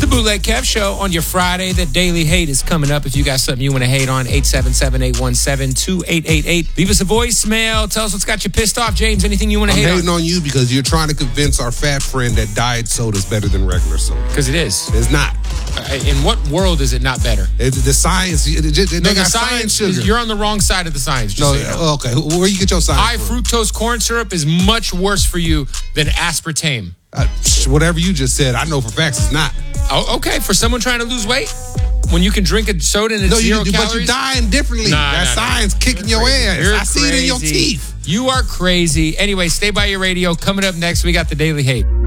Bootleg Kev Show on your Friday. The Daily Hate is coming up. If you got something you want to hate on, 877-817-2888. Leave us a voicemail. Tell us what's got you pissed off. James, anything you want to hate on? I'm hating on you because you're trying to convince our fat friend that diet soda is better than regular soda. Because it is. It's not. In what world is it not better? It's the science. They got science sugar. You're on the wrong side of the science. No, so you know. Okay. Where you get your science High fructose corn syrup is much worse for you than aspartame. Whatever you just said, I know for facts it's not. Oh, okay. For someone trying to lose weight, when you can drink a soda and it's 0 calories. But you're dying differently. Science kicking your ass. I see it in your teeth. You are crazy. Anyway, stay by your radio. Coming up next, we got the Daily Hate.